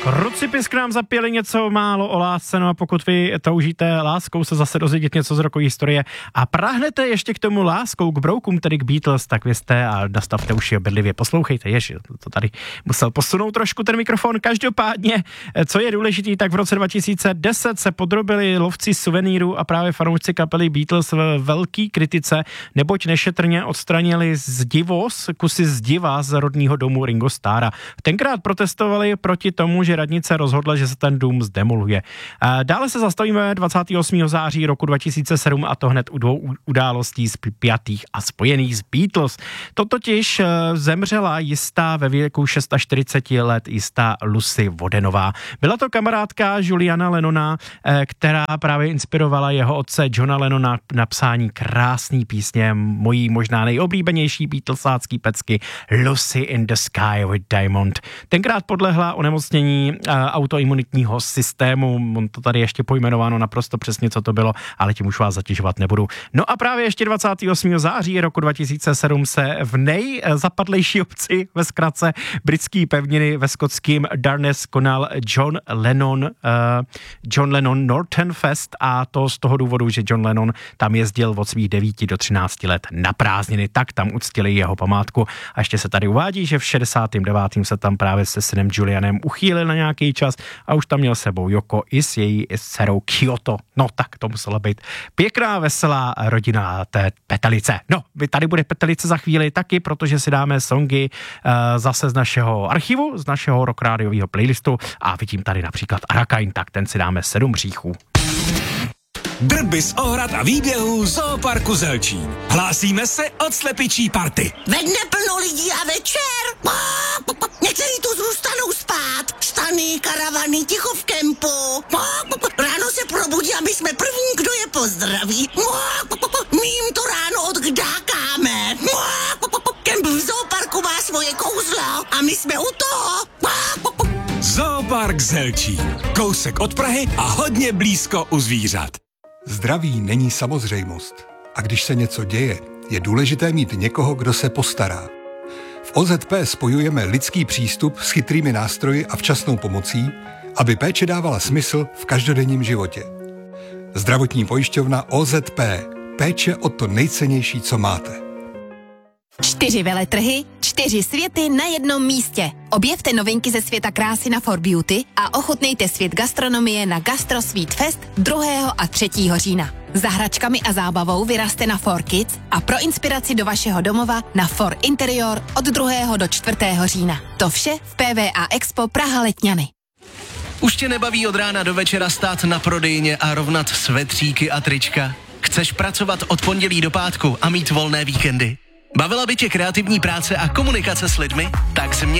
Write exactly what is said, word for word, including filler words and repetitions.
Rucipis k nám zapěli něco málo o lásce, no a pokud vy toužíte láskou se zase dozvědět něco z rokové historie a prahnete ještě k tomu láskou, k broukům, tedy k Beatles, tak vězte a nastavte uši bedlivě, poslouchejte, ježi, to tady musel posunout trošku ten mikrofon. Každopádně, co je důležitý, tak v roce dva tisíce deset se podrobili lovci suvenýrů a právě fanoušci kapely Beatles v velký kritice, neboť nešetrně odstranili zdivos, kusy zdiva z rodního domu Ringo Starra. Tenkrát protestovali proti tomu, že radnice rozhodla, že se ten dům zdemoluje. Dále se zastavíme dvacátého osmého září roku dva tisíce sedm a to hned u dvou událostí spjatých a spojených s Beatles. To totiž zemřela jistá ve věku čtyřicet šest let jistá Lucy Wodenová. Byla to kamarádka Juliana Lennona, která právě inspirovala jeho otce Johna Lennona na psání krásný písně, mojí možná nejoblíbenější beatlesácký pecky Lucy in the Sky with Diamond. Tenkrát podlehla onemocnění autoimunitního systému, on to tady ještě pojmenováno naprosto přesně, co to bylo, ale tím už vás zatěžovat nebudu. No a právě ještě dvacátého osmého září roku dva tisíce sedm se v nejzapadlejší obci, ve zkratce britský pevniny ve skotském Darnes konal John Lennon, uh, John Lennon Norton Fest a to z toho důvodu, že John Lennon tam jezdil od svých devíti do třinácti let na prázdniny, tak tam uctili jeho památku a ještě se tady uvádí, že v šedesátém devátém se tam právě se synem Julianem uchýlil na nějaký čas a už tam měl sebou Yoko i s její dcerou Kyoto. No tak to musela být pěkná, veselá rodina té Petelice. No, vy tady bude Petelice za chvíli taky, protože si dáme songy uh, zase z našeho archivu, z našeho rock rádiového playlistu a vidím tady například Arakain, tak ten si dáme sedm hříchů. Drby z ohrad a výběhů Zooparku Zelčín. Hlásíme se od slepičí party. Ve dne plno lidí a večer. Někteří tu zůstanou spát. Stany, karavany, ticho v kempu. Ráno se probudí a my jsme první, kdo je pozdraví. My jim to ráno odkdákáme. Kemp v Zooparku má svoje kouzlo a my jsme u toho. Zoopark Zelčín. Kousek od Prahy a hodně blízko u zvířat. Zdraví není samozřejmost. A když se něco děje, je důležité mít někoho, kdo se postará. V O Z P spojujeme lidský přístup s chytrými nástroji a včasnou pomocí, aby péče dávala smysl v každodenním životě. Zdravotní pojišťovna O Z P. Péče o to nejcennější, co máte. Čtyři veletrhy, čtyři světy na jednom místě. Objevte novinky ze světa krásy na For Beauty a ochutnejte svět gastronomie na Gastro Sweet Fest druhého a třetího října. Za hračkami a zábavou vyrazte na For Kids a pro inspiraci do vašeho domova na For Interior od druhého do čtvrtého října. To vše v P V A Expo Praha Letňany. Už tě nebaví od rána do večera stát na prodejně a rovnat svetříky a trička? Chceš pracovat od pondělí do pátku a mít volné víkendy? Bavila by tě kreativní práce a komunikace s lidmi? Tak změň